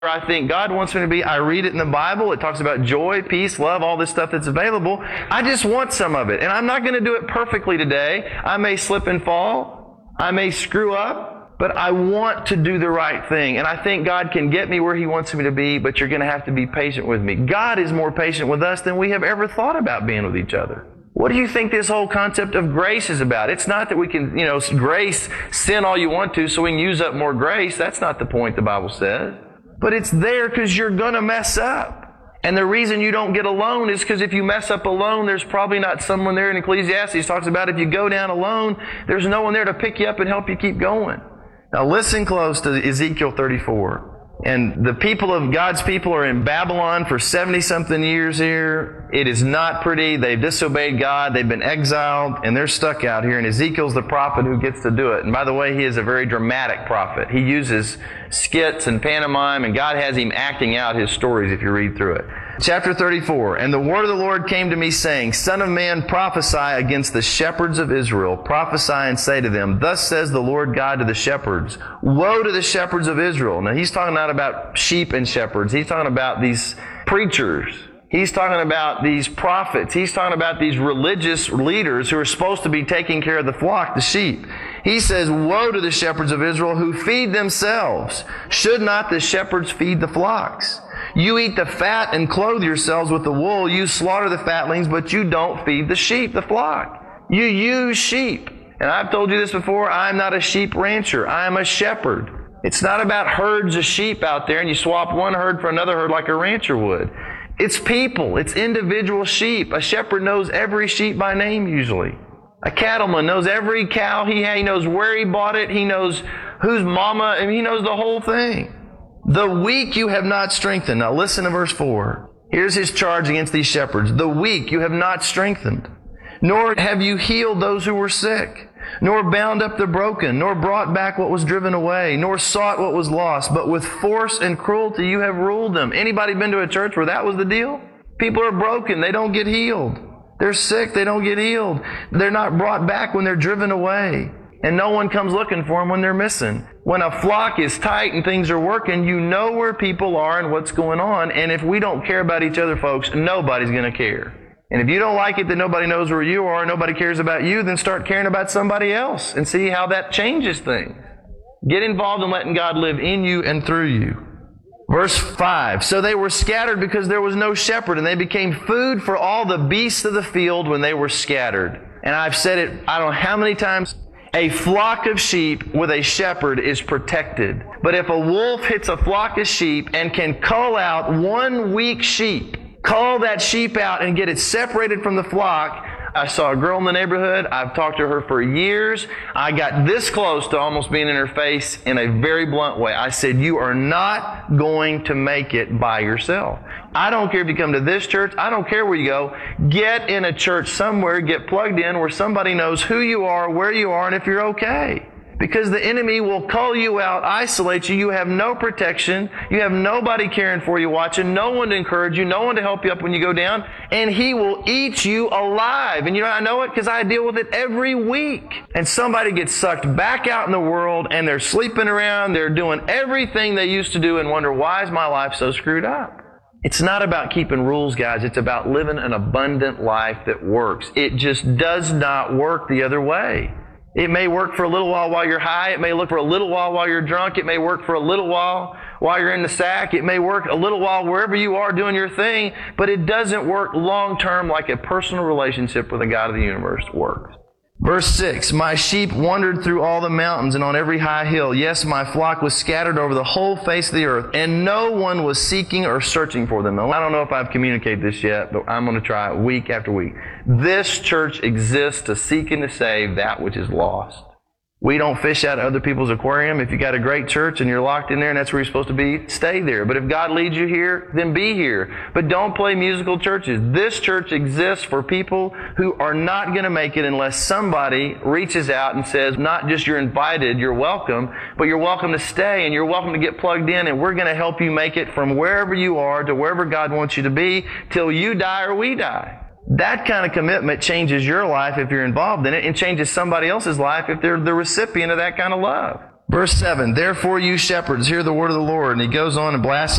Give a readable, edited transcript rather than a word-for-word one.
I think God wants me to be. I read it in the Bible. It talks about joy, peace, love, all this stuff that's available. I just want some of it. And I'm not going to do it perfectly today. I may slip and fall. I may screw up. But I want to do the right thing. And I think God can get me where He wants me to be, but you're going to have to be patient with me. God is more patient with us than we have ever thought about being with each other. What do you think this whole concept of grace is about? It's not that we can, grace, sin all you want to so we can use up more grace. That's not the point the Bible says. But it's there because you're going to mess up. And the reason you don't get alone is because if you mess up alone, there's probably not someone there. In Ecclesiastes talks about if you go down alone, there's no one there to pick you up and help you keep going. Now listen close to Ezekiel 34. And the people of God's people are in Babylon for 70-something years here. It is not pretty. They've disobeyed God. They've been exiled, and they're stuck out here. And Ezekiel's the prophet who gets to do it. And by the way, he is a very dramatic prophet. He uses skits and pantomime, and God has him acting out his stories if you read through it. Chapter 34, And the word of the Lord came to me, saying, Son of man, prophesy against the shepherds of Israel. Prophesy and say to them, Thus says the Lord God to the shepherds, Woe to the shepherds of Israel. Now he's talking not about sheep and shepherds. He's talking about these preachers. He's talking about these prophets. He's talking about these religious leaders who are supposed to be taking care of the flock, the sheep. He says, Woe to the shepherds of Israel who feed themselves. Should not the shepherds feed the flocks? You eat the fat and clothe yourselves with the wool. You slaughter the fatlings, but you don't feed the sheep, the flock. You use sheep. And I've told you this before, I'm not a sheep rancher. I am a shepherd. It's not about herds of sheep out there and you swap one herd for another herd like a rancher would. It's people. It's individual sheep. A shepherd knows every sheep by name usually. A cattleman knows every cow he has. He knows where he bought it. He knows whose mama, and he knows the whole thing. The weak you have not strengthened. Now listen to verse 4. Here's his charge against these shepherds. The weak you have not strengthened, nor have you healed those who were sick, nor bound up the broken, nor brought back what was driven away, nor sought what was lost, but with force and cruelty you have ruled them. Anybody been to a church where that was the deal? People are broken. They don't get healed. They're sick. They don't get healed. They're not brought back when they're driven away. And no one comes looking for them when they're missing. When a flock is tight and things are working, you know where people are and what's going on. And if we don't care about each other, folks, nobody's going to care. And if you don't like it that nobody knows where you are, nobody cares about you, then start caring about somebody else and see how that changes things. Get involved in letting God live in you and through you. Verse 5, So they were scattered because there was no shepherd, and they became food for all the beasts of the field when they were scattered. And I've said it, I don't know how many times, a flock of sheep with a shepherd is protected. But if a wolf hits a flock of sheep and can cull out one weak sheep, cull that sheep out and get it separated from the flock. I saw a girl in the neighborhood. I've talked to her for years. I got this close to almost being in her face in a very blunt way. I said, you are not going to make it by yourself. I don't care if you come to this church. I don't care where you go. Get in a church somewhere. Get plugged in where somebody knows who you are, where you are, and if you're okay. Because the enemy will cull you out, isolate you. You have no protection. You have nobody caring for you, watching, no one to encourage you, no one to help you up when you go down. And he will eat you alive. And you know I know it because I deal with it every week. And somebody gets sucked back out in the world and they're sleeping around. They're doing everything they used to do and wonder, why is my life so screwed up? It's not about keeping rules, guys. It's about living an abundant life that works. It just does not work the other way. It may work for a little while you're high. It may look for a little while you're drunk. It may work for a little while you're in the sack. It may work a little while wherever you are doing your thing, but it doesn't work long term like a personal relationship with the God of the universe works. Verse 6, My sheep wandered through all the mountains and on every high hill. Yes, my flock was scattered over the whole face of the earth, and no one was seeking or searching for them. Now, I don't know if I've communicated this yet, but I'm going to try it week after week. This church exists to seek and to save that which is lost. We don't fish out of other people's aquarium. If you got a great church and you're locked in there and that's where you're supposed to be, stay there. But if God leads you here, then be here. But don't play musical churches. This church exists for people who are not going to make it unless somebody reaches out and says, not just you're invited, you're welcome, but you're welcome to stay and you're welcome to get plugged in, and we're going to help you make it from wherever you are to wherever God wants you to be till you die or we die. That kind of commitment changes your life if you're involved in it, and changes somebody else's life if they're the recipient of that kind of love. Verse 7, therefore you shepherds, hear the word of the Lord. And he goes on and blasts